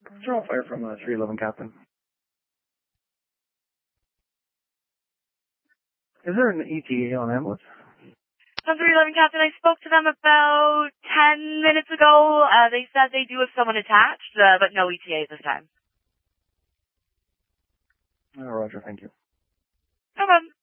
Draw fire from 311, Captain. Is there an ETA on ambulance? From 311, Captain, I spoke to them about 10 minutes ago. They said they do have someone attached, but no ETA this time. Oh, Roger, thank you. No problem.